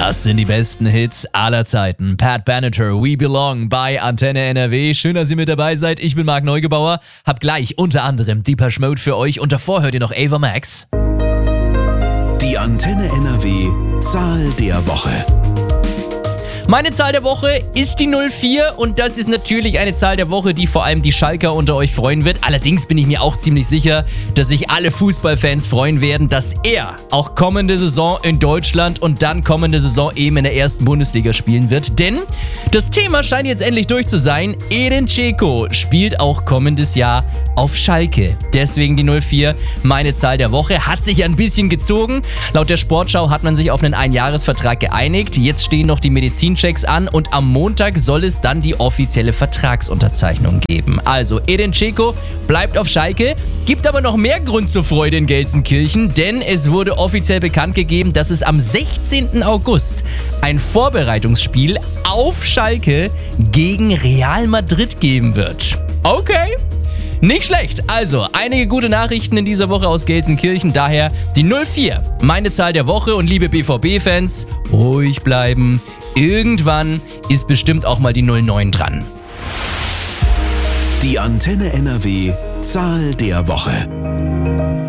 Das sind die besten Hits aller Zeiten. Pat Benatar, We Belong bei Antenne NRW. Schön, dass ihr mit dabei seid. Ich bin Marc Neugebauer. Hab gleich unter anderem Depeche Mode für euch und davor hört ihr noch Ava Max. Die Antenne NRW Zahl der Woche. Meine Zahl der Woche ist die 04 und das ist natürlich eine Zahl der Woche, die vor allem die Schalker unter euch freuen wird. Allerdings bin ich mir auch ziemlich sicher, dass sich alle Fußballfans freuen werden, dass er auch kommende Saison in Deutschland und dann kommende Saison eben in der ersten Bundesliga spielen wird. Denn das Thema scheint jetzt endlich durch zu sein. Edin Dzeko spielt auch kommendes Jahr auf Schalke. Deswegen die 04, meine Zahl der Woche. Hat sich ein bisschen gezogen. Laut der Sportschau hat man sich auf einen Einjahresvertrag geeinigt. Jetzt stehen noch die Medizinchecks an und am Montag soll es dann die offizielle Vertragsunterzeichnung geben. Also Edin Dzeko bleibt auf Schalke, gibt aber noch mehr Grund zur Freude in Gelsenkirchen, denn es wurde offiziell bekannt gegeben, dass es am 16. August ein Vorbereitungsspiel auf Schalke gegen Real Madrid geben wird. Okay. Nicht schlecht. Also, einige gute Nachrichten in dieser Woche aus Gelsenkirchen. Daher die 04, meine Zahl der Woche. Und liebe BVB-Fans, ruhig bleiben. Irgendwann ist bestimmt auch mal die 09 dran. Die Antenne NRW Zahl der Woche.